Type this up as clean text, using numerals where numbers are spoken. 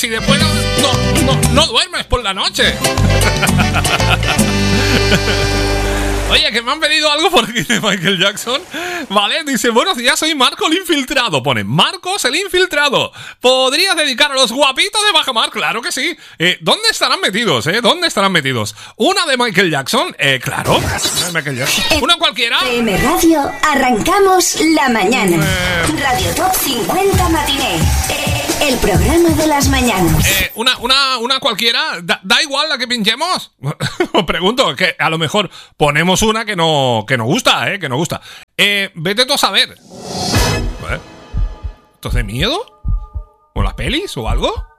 y después no duermes por la noche. Oye, que me han pedido algo por aquí de Michael Jackson. Vale, dice, buenos días, soy Marco el Infiltrado. Pone, Marcos el Infiltrado. ¿Podrías dedicar a los guapitos de Bajamar? Claro que sí. ¿Dónde estarán metidos, ¿Dónde estarán metidos? ¿Una de Michael Jackson? Claro. Michael Jackson. ¿Una cualquiera? FM Radio, arrancamos la mañana. Radio Top 50 Matiné. El programa de las mañanas. Una cualquiera. Da igual la que pinchemos. Os pregunto, que a lo mejor ponemos una que nos gusta, que nos gusta. Vete tú a saber. ¿Esto es de miedo? ¿O las pelis o algo?